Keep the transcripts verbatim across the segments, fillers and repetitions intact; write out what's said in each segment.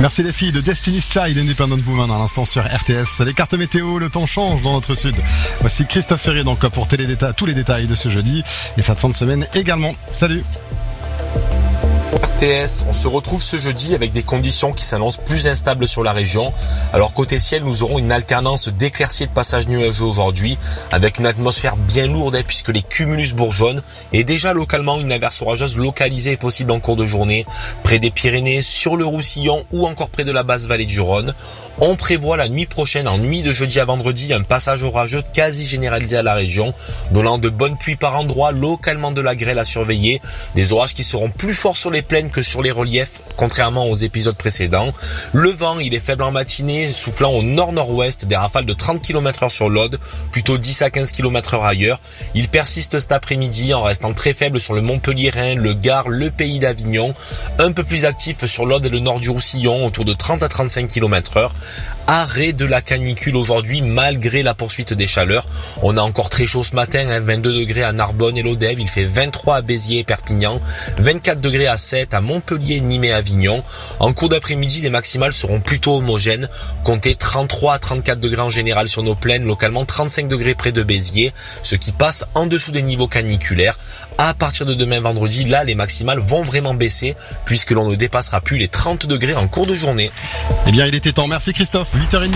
Merci les filles de Destiny's Child, Independent Woman à l'instant sur R T S. Les cartes météo, le temps change dans notre sud. Voici Christophe Ferré donc pour tous les détails, tous les détails de ce jeudi et cette fin de semaine également. Salut. R T S, on se retrouve ce jeudi avec des conditions qui s'annoncent plus instables sur la région. Alors côté ciel, nous aurons une alternance d'éclaircies et de passages nuageux aujourd'hui, avec une atmosphère bien lourde hein, puisque les cumulus bourgeonnent et déjà localement une averse orageuse localisée est possible en cours de journée, près des Pyrénées, sur le Roussillon ou encore près de la basse vallée du Rhône. On prévoit la nuit prochaine, en nuit de jeudi à vendredi, un passage orageux quasi généralisé à la région, donnant de bonnes pluies par endroits, localement de la grêle à surveiller, des orages qui seront plus forts sur les plaines que sur les reliefs, contrairement aux épisodes précédents. Le vent, il est faible en matinée, soufflant au nord-nord-ouest, des rafales de trente kilomètres heure sur l'Aude, plutôt dix à quinze kilomètres heure ailleurs. Il persiste cet après-midi en restant très faible sur le Montpelliérain, le Gard, le Pays d'Avignon, un peu plus actif sur l'Aude et le nord du Roussillon, autour de trente à trente-cinq kilomètres heure. Arrêt de la canicule aujourd'hui malgré la poursuite des chaleurs. On a encore très chaud ce matin, hein, vingt-deux degrés à Narbonne et Lodève, il fait vingt-trois à Béziers et Perpignan, vingt-quatre degrés à Sète, à Montpellier, Nîmes et Avignon. En cours d'après-midi, les maximales seront plutôt homogènes, comptez trente-trois à trente-quatre degrés en général sur nos plaines, localement trente-cinq degrés près de Béziers, ce qui passe en dessous des niveaux caniculaires. À partir de demain vendredi, là les maximales vont vraiment baisser puisque l'on ne dépassera plus les trente degrés en cours de journée. Eh bien il était temps, merci Christophe, huit heures trente.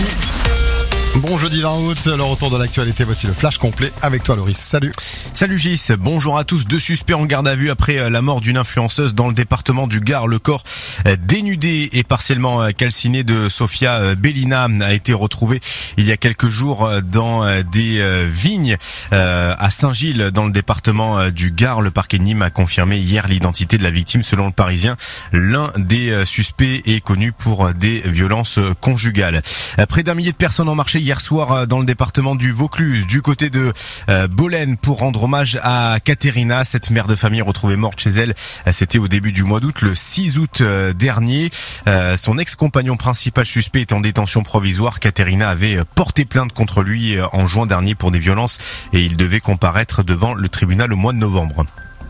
Bon jeudi vingt août, le retour de l'actualité, voici le flash complet avec toi Loris, salut. Salut Gis, bonjour à tous. Deux suspects en garde à vue après la mort d'une influenceuse dans le département du Gard. Le corps dénudé et partiellement calciné de Sofia Bellina a été retrouvé il y a quelques jours dans des vignes à Saint-Gilles dans le département du Gard. Le parquet de Nîmes a confirmé hier l'identité de la victime. Selon le Parisien, l'un des suspects est connu pour des violences conjugales. Près d'un millier de personnes ont marché hier soir dans le département du Vaucluse, du côté de euh, Bolène, pour rendre hommage à Katerina, cette mère de famille retrouvée morte chez elle. C'était au début du mois d'août, le six août euh, dernier. Euh, son ex-compagnon principal suspect est en détention provisoire. Katerina avait porté plainte contre lui en juin dernier pour des violences et il devait comparaître devant le tribunal au mois de novembre.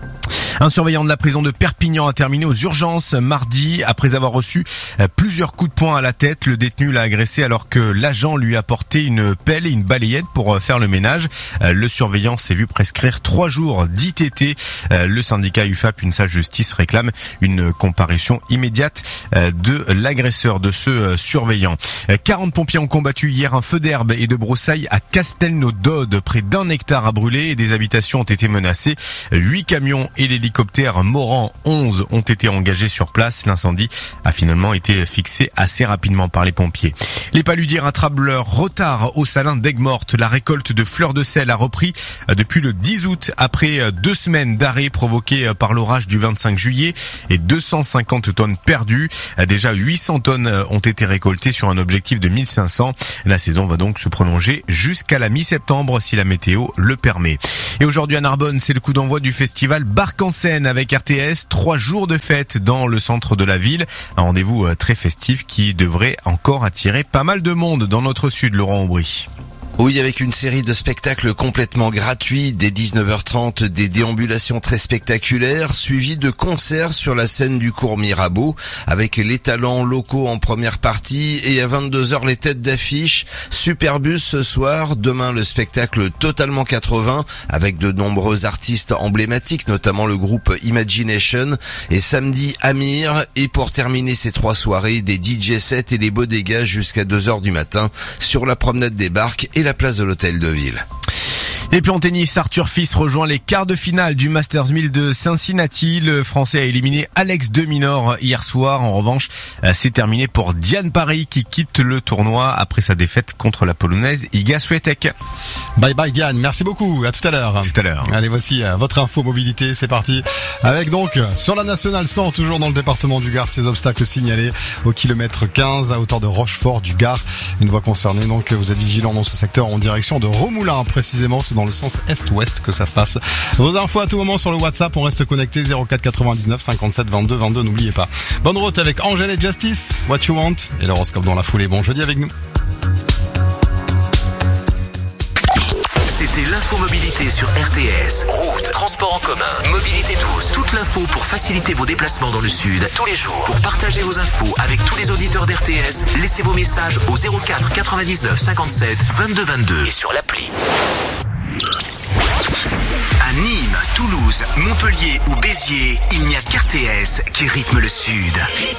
Un surveillant de la prison de Perpignan a terminé aux urgences mardi après avoir reçu plusieurs coups de poing à la tête. Le détenu l'a agressé alors que l'agent lui a porté une pelle et une balayette pour faire le ménage. Le surveillant s'est vu prescrire trois jours d'I T T. Le syndicat U F A P, une sage justice, réclame une comparution immédiate de l'agresseur de ce surveillant. quarante pompiers ont combattu hier un feu d'herbe et de broussailles à Castelnaudode. Près d'un hectare a brûlé et des habitations ont été menacées. Huit camions et l'hélicoptère Morand onze ont été engagés sur place. L'incendie a finalement été fixé assez rapidement par les pompiers. Les paludiers rattrapent leur retard au Salin d'Aigues-Mortes. La récolte de fleurs de sel a repris depuis le dix août après deux semaines d'arrêt provoqués par l'orage du vingt-cinq juillet et deux cent cinquante tonnes perdues. Déjà huit cents tonnes ont été récoltées sur un objectif de mille cinq cents. La saison va donc se prolonger jusqu'à la mi-septembre si la météo le permet. Et aujourd'hui à Narbonne, c'est le coup d'envoi du festival Barque en scène avec R T S. Trois jours de fête dans le centre de la ville. Un rendez-vous très festif qui devrait encore attirer pas mal de monde dans notre sud, Laurent Aubry. Oui, avec une série de spectacles complètement gratuits, dès dix-neuf heures trente, des déambulations très spectaculaires, suivies de concerts sur la scène du cours Mirabeau, avec les talents locaux en première partie, et à vingt-deux heures, les têtes d'affiche. Superbus ce soir, demain le spectacle totalement quatre-vingts, avec de nombreux artistes emblématiques, notamment le groupe Imagination, et samedi Amir, et pour terminer ces trois soirées, des D J sets et des bodegas jusqu'à deux heures du matin, sur la promenade des Barques et la place de l'Hôtel de Ville. Et puis en tennis, Arthur Fils rejoint les quarts de finale du Masters mille de Cincinnati. Le Français a éliminé Alex de Minaur hier soir. En revanche, c'est terminé pour Diane Parry qui quitte le tournoi après sa défaite contre la Polonaise Iga Swiatek. Bye bye Diane, merci beaucoup, à tout à l'heure. Tout à l'heure. Allez, voici votre info mobilité, c'est parti. Avec donc, sur la Nationale cent, toujours dans le département du Gard, ces obstacles signalés au kilomètre quinze à hauteur de Rochefort du Gard. Une voie concernée, donc vous êtes vigilants dans ce secteur en direction de Romoulin, précisément, c'est dans le sens est-ouest que ça se passe. Vos infos à tout moment sur le WhatsApp, on reste connecté zéro quatre quatre-vingt-dix-neuf cinquante-sept vingt-deux vingt-deux, n'oubliez pas. Bonne route avec Angèle et Justice, What You Want, et l'horoscope dans la foulée. Bon jeudi avec nous. C'était C'était l'infomobilité sur R T S. Route, transport en commun, mobilité douce. Toute l'info pour faciliter vos déplacements dans le sud tous les jours. Pour partager vos infos avec tous les auditeurs d'R T S, laissez vos messages au zéro quatre quatre-vingt-dix-neuf cinquante-sept vingt-deux vingt-deux et sur l'appli. À Nîmes, Toulouse, Montpellier ou Béziers, il n'y a qu'R T S qui rythme le sud.